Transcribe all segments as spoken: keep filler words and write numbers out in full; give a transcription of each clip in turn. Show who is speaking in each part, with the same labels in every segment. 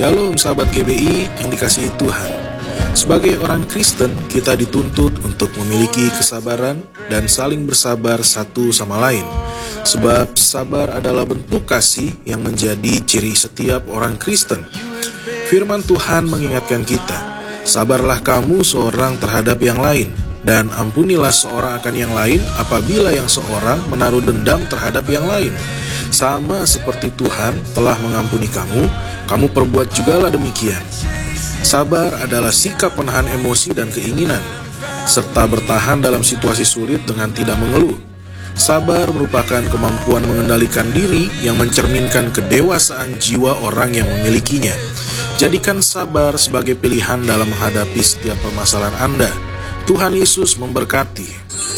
Speaker 1: Shalom sahabat G B I yang dikasihi Tuhan. Sebagai orang Kristen, kita dituntut untuk memiliki kesabaran dan saling bersabar satu sama lain. Sebab sabar adalah bentuk kasih yang menjadi ciri setiap orang Kristen. Firman Tuhan mengingatkan kita, sabarlah kamu seorang terhadap yang lain, dan ampunilah seorang akan yang lain apabila yang seorang menaruh dendam terhadap yang lain. Sama seperti Tuhan telah mengampuni kamu, kamu perbuat jugalah demikian. Sabar adalah sikap menahan emosi dan keinginan, serta bertahan dalam situasi sulit dengan tidak mengeluh. Sabar merupakan kemampuan mengendalikan diri yang mencerminkan kedewasaan jiwa orang yang memilikinya. Jadikan sabar sebagai pilihan dalam menghadapi setiap permasalahan Anda. Tuhan Yesus memberkati.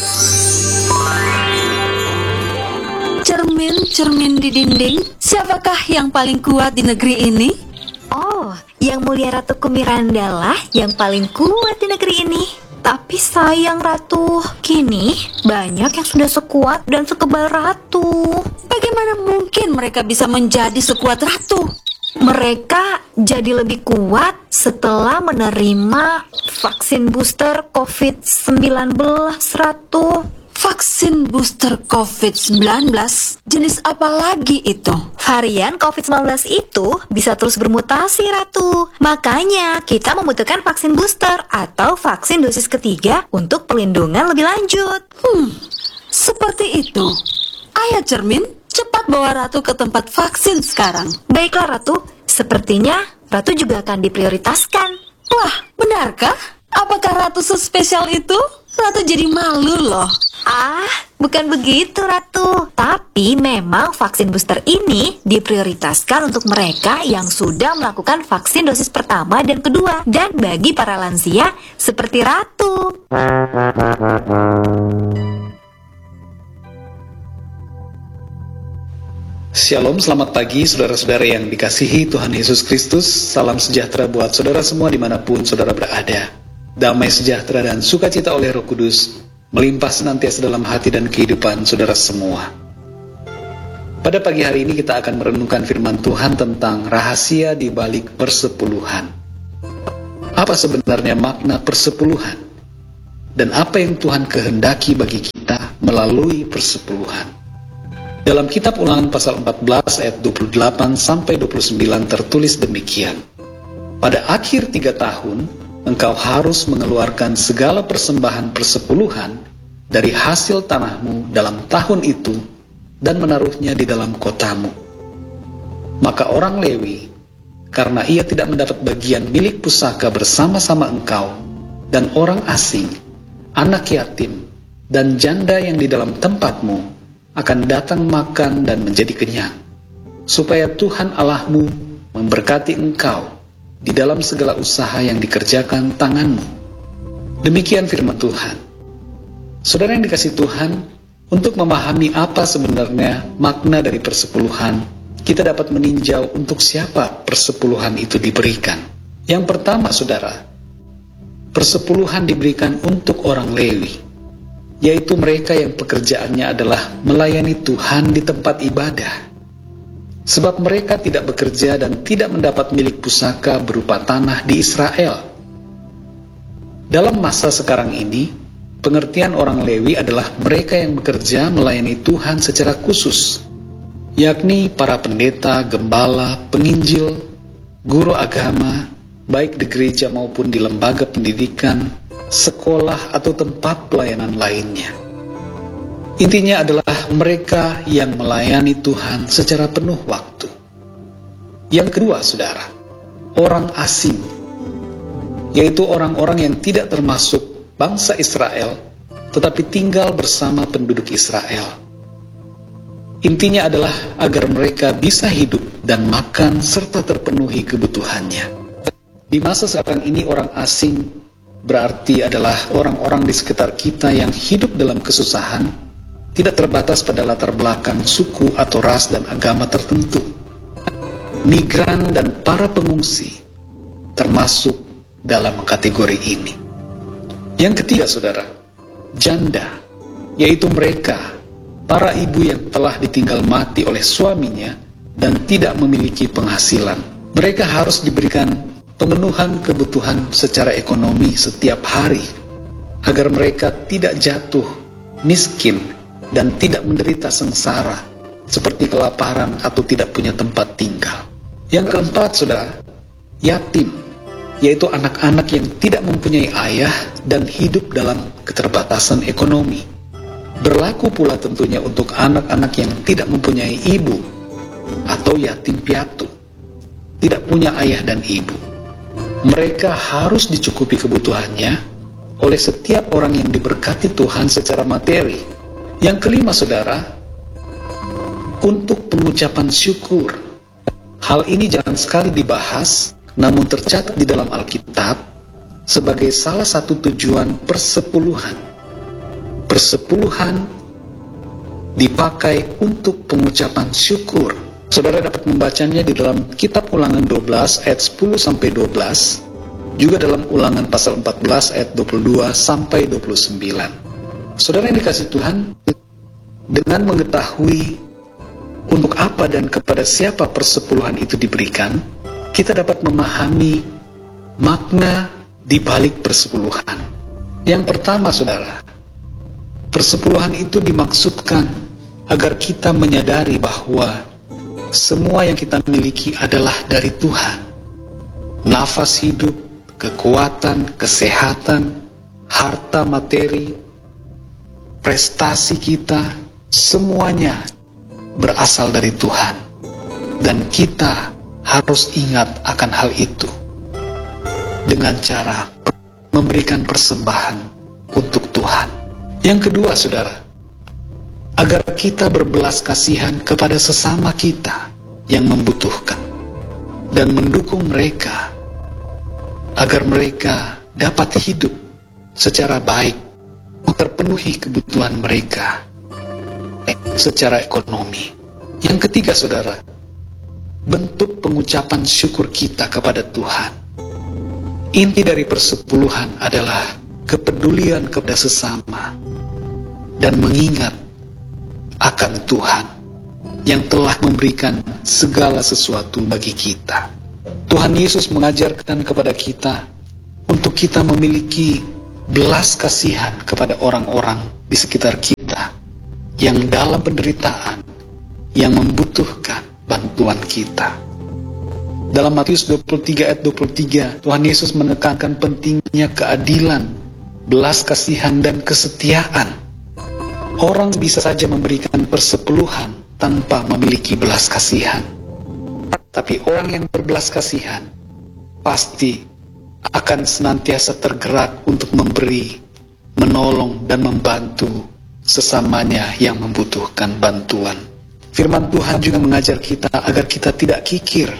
Speaker 2: Cermin-cermin di dinding, siapakah yang paling kuat di negeri ini?
Speaker 3: Oh, yang mulia Ratu Kumiranda lah yang paling kuat di negeri ini. Tapi sayang Ratu, kini banyak yang sudah sekuat dan sekebal Ratu.
Speaker 2: Bagaimana mungkin mereka bisa menjadi sekuat Ratu?
Speaker 3: Mereka jadi lebih kuat setelah menerima vaksin booster covid sembilan belas, Ratu.
Speaker 2: Vaksin booster covid sembilan belas? Jenis apa lagi itu?
Speaker 3: Varian covid sembilan belas itu bisa terus bermutasi, Ratu. Makanya kita membutuhkan vaksin booster atau vaksin dosis ketiga untuk perlindungan lebih lanjut.
Speaker 2: Hmm, seperti itu. Ayo Cermin, cepat bawa Ratu ke tempat vaksin sekarang.
Speaker 3: Baiklah Ratu, sepertinya Ratu juga akan diprioritaskan.
Speaker 2: Wah, benarkah? Apakah Ratu sespesial itu? Ratu jadi malu loh.
Speaker 3: Ah, bukan begitu Ratu. Tapi memang vaksin booster ini diprioritaskan untuk mereka yang sudah melakukan vaksin dosis pertama dan kedua. Dan bagi para lansia seperti Ratu.
Speaker 4: Shalom, selamat pagi saudara-saudara yang dikasihi Tuhan Yesus Kristus. Salam sejahtera buat saudara semua dimanapun saudara berada. Damai sejahtera dan sukacita oleh Roh Kudus melimpah senantiasa dalam hati dan kehidupan saudara semua. Pada pagi hari ini kita akan merenungkan firman Tuhan tentang rahasia di balik persepuluhan. Apa sebenarnya makna persepuluhan? Dan apa yang Tuhan kehendaki bagi kita melalui persepuluhan? Dalam kitab Ulangan pasal empat belas ayat dua puluh delapan sampai dua puluh sembilan tertulis demikian. Pada akhir tiga tahun, engkau harus mengeluarkan segala persembahan persepuluhan dari hasil tanahmu dalam tahun itu dan menaruhnya di dalam kotamu. Maka orang Lewi, karena ia tidak mendapat bagian milik pusaka bersama-sama engkau, dan orang asing, anak yatim, dan janda yang di dalam tempatmu, akan datang makan dan menjadi kenyang, supaya Tuhan Allahmu memberkati engkau di dalam segala usaha yang dikerjakan tanganmu. Demikian firman Tuhan. Saudara yang dikasihi Tuhan, untuk memahami apa sebenarnya makna dari persepuluhan, kita dapat meninjau untuk siapa persepuluhan itu diberikan. Yang pertama, saudara, persepuluhan diberikan untuk orang Lewi, yaitu mereka yang pekerjaannya adalah melayani Tuhan di tempat ibadah. Sebab mereka tidak bekerja dan tidak mendapat milik pusaka berupa tanah di Israel. Dalam masa sekarang ini, pengertian orang Lewi adalah mereka yang bekerja melayani Tuhan secara khusus, yakni para pendeta, gembala, penginjil, guru agama, baik di gereja maupun di lembaga pendidikan, sekolah atau tempat pelayanan lainnya. Intinya adalah mereka yang melayani Tuhan secara penuh waktu. Yang kedua, saudara, orang asing, yaitu orang-orang yang tidak termasuk bangsa Israel, tetapi tinggal bersama penduduk Israel. Intinya adalah agar mereka bisa hidup dan makan serta terpenuhi kebutuhannya. Di masa sekarang ini, orang asing berarti adalah orang-orang di sekitar kita yang hidup dalam kesusahan, tidak terbatas pada latar belakang suku atau ras dan agama tertentu. Migran dan para pengungsi termasuk dalam kategori ini. Yang ketiga, saudara, janda, yaitu mereka, para ibu yang telah ditinggal mati oleh suaminya dan tidak memiliki penghasilan, Mereka harus diberikan pemenuhan kebutuhan secara ekonomi setiap hari, agar mereka tidak jatuh miskin dan tidak menderita sengsara seperti kelaparan atau tidak punya tempat tinggal. Yang keempat, saudara, yatim, yaitu anak-anak yang tidak mempunyai ayah dan hidup dalam keterbatasan ekonomi. Berlaku pula tentunya untuk anak-anak yang tidak mempunyai ibu atau yatim piatu, tidak punya ayah dan ibu. Mereka harus dicukupi kebutuhannya oleh setiap orang yang diberkati Tuhan secara materi. Yang kelima, saudara, untuk pengucapan syukur. Hal ini jarang sekali dibahas, namun tercatat di dalam Alkitab sebagai salah satu tujuan persepuluhan. Persepuluhan dipakai untuk pengucapan syukur. Saudara dapat membacanya di dalam kitab Ulangan dua belas ayat sepuluh sampai dua belas, juga dalam Ulangan pasal empat belas ayat dua puluh dua sampai dua puluh sembilan. Saudara yang dikasihi Tuhan, dengan mengetahui untuk apa dan kepada siapa persepuluhan itu diberikan, kita dapat memahami makna di balik persepuluhan. Yang pertama, saudara, persepuluhan itu dimaksudkan agar kita menyadari bahwa semua yang kita miliki adalah dari Tuhan. Nafas hidup, kekuatan, kesehatan, harta materi, prestasi kita, semuanya berasal dari Tuhan. Dan kita harus ingat akan hal itu dengan cara memberikan persembahan untuk Tuhan. Yang kedua, saudara, agar kita berbelas kasihan kepada sesama kita yang membutuhkan dan mendukung mereka agar mereka dapat hidup secara baik, terpenuhi kebutuhan mereka secara ekonomi. Yang ketiga, saudara, bentuk pengucapan syukur kita kepada Tuhan. Inti dari persepuluhan adalah kepedulian kepada sesama dan mengingat akan Tuhan yang telah memberikan segala sesuatu bagi kita. Tuhan Yesus mengajarkan kepada kita untuk kita memiliki belas kasihan kepada orang-orang di sekitar kita yang dalam penderitaan, yang membutuhkan bantuan kita. Dalam Matius dua puluh tiga ayat dua puluh tiga, Tuhan Yesus menekankan pentingnya keadilan, belas kasihan, dan kesetiaan. Orang bisa saja memberikan persepuluhan tanpa memiliki belas kasihan. Tapi orang yang berbelas kasihan pasti akan senantiasa tergerak untuk memberi, menolong, dan membantu sesamanya yang membutuhkan bantuan. Firman Tuhan juga mengajar kita agar kita tidak kikir,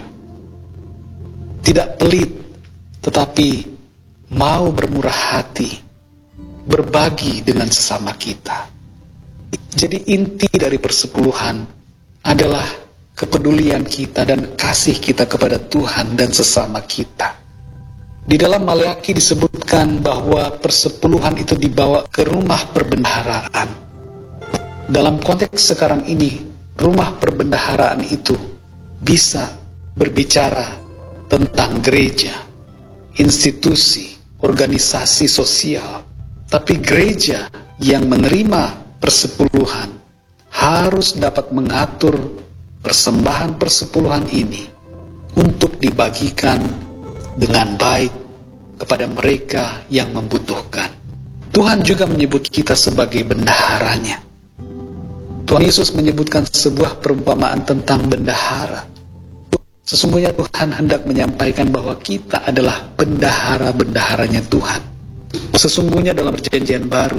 Speaker 4: tidak pelit, tetapi mau bermurah hati, berbagi dengan sesama kita. Jadi inti dari persepuluhan adalah kepedulian kita dan kasih kita kepada Tuhan dan sesama kita. Di dalam Maleakhi disebutkan bahwa persepuluhan itu dibawa ke rumah perbendaharaan. Dalam konteks sekarang ini, rumah perbendaharaan itu bisa berbicara tentang gereja, institusi, organisasi sosial. Tapi gereja yang menerima persepuluhan harus dapat mengatur persembahan persepuluhan ini untuk dibagikan dengan baik kepada mereka yang membutuhkan. Tuhan juga menyebut kita sebagai bendaharanya. Tuhan Yesus menyebutkan sebuah perumpamaan tentang bendahara. Sesungguhnya Tuhan hendak menyampaikan bahwa kita adalah bendahara-bendaharanya Tuhan. Sesungguhnya dalam perjanjian baru,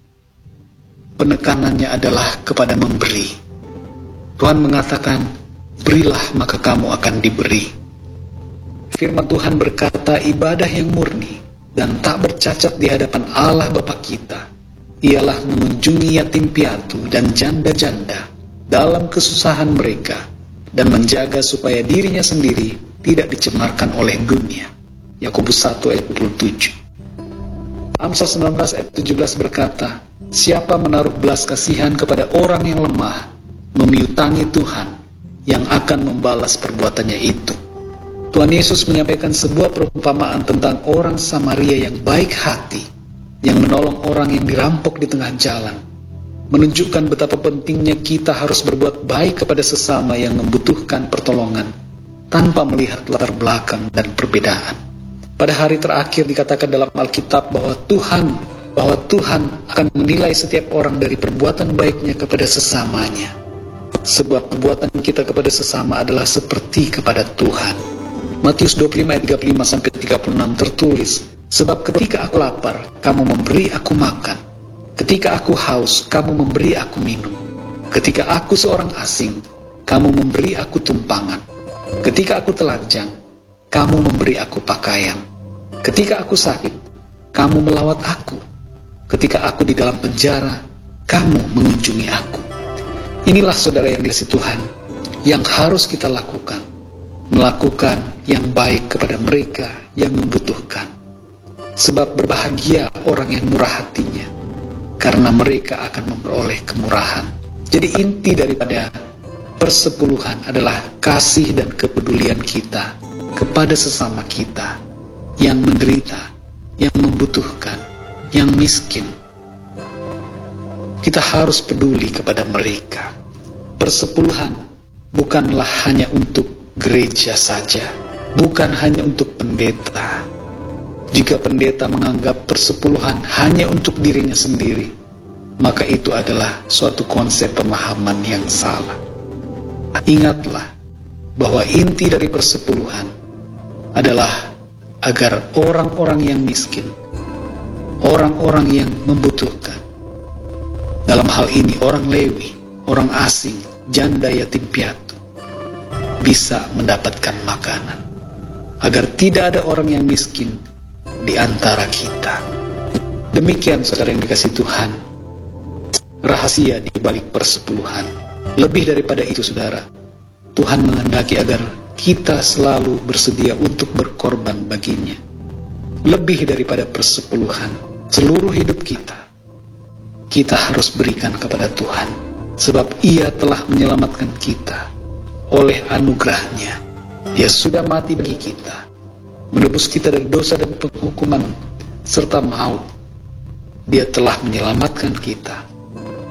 Speaker 4: penekanannya adalah kepada memberi. Tuhan mengatakan, berilah maka kamu akan diberi. Firman Tuhan berkata, ibadah yang murni dan tak bercacat di hadapan Allah Bapa kita ialah mengunjungi yatim piatu dan janda-janda dalam kesusahan mereka dan menjaga supaya dirinya sendiri tidak dicemarkan oleh dunia. Yakobus satu ayat dua puluh tujuh. Amsal sembilan belas ayat tujuh belas berkata, siapa menaruh belas kasihan kepada orang yang lemah, memiutangi Tuhan yang akan membalas perbuatannya itu. Tuhan Yesus menyampaikan sebuah perumpamaan tentang orang Samaria yang baik hati, yang menolong orang yang dirampok di tengah jalan, menunjukkan betapa pentingnya kita harus berbuat baik kepada sesama yang membutuhkan pertolongan, tanpa melihat latar belakang dan perbedaan. Pada hari terakhir dikatakan dalam Alkitab bahwa Tuhan, bahwa Tuhan akan menilai setiap orang dari perbuatan baiknya kepada sesamanya. Sebab perbuatan kita kepada sesama adalah seperti kepada Tuhan. Matius dua puluh lima ayat tiga puluh lima sampai tiga puluh enam tertulis, sebab ketika aku lapar, kamu memberi aku makan. Ketika aku haus, kamu memberi aku minum. Ketika aku seorang asing, kamu memberi aku tumpangan. Ketika aku telanjang, kamu memberi aku pakaian. Ketika aku sakit, kamu melawat aku. Ketika aku di dalam penjara, kamu mengunjungi aku. Inilah saudara yang dikasihi Tuhan, yang harus kita lakukan. Melakukan yang baik kepada mereka yang membutuhkan. Sebab berbahagia orang yang murah hatinya, karena mereka akan memperoleh kemurahan. Jadi inti daripada persepuluhan adalah kasih dan kepedulian kita kepada sesama kita yang menderita, yang membutuhkan, yang miskin. Kita harus peduli kepada mereka. Persepuluhan bukanlah hanya untuk gereja saja, bukan hanya untuk pendeta. Jika pendeta menganggap persepuluhan hanya untuk dirinya sendiri, maka itu adalah suatu konsep pemahaman yang salah. Ingatlah bahwa inti dari persepuluhan adalah agar orang-orang yang miskin, orang-orang yang membutuhkan, dalam hal ini orang Lewi, orang asing, janda yatim piatu, bisa mendapatkan makanan, agar tidak ada orang yang miskin di antara kita. Demikian saudara yang dikasihi Tuhan, rahasia di balik persepuluhan. Lebih daripada itu saudara, Tuhan menghendaki agar kita selalu bersedia untuk berkorban baginya. Lebih daripada persepuluhan, seluruh hidup kita, kita harus berikan kepada Tuhan, sebab Ia telah menyelamatkan kita. Oleh anugerahnya, Dia sudah mati bagi kita, menebus kita dari dosa dan penghukuman serta maut. Dia telah menyelamatkan kita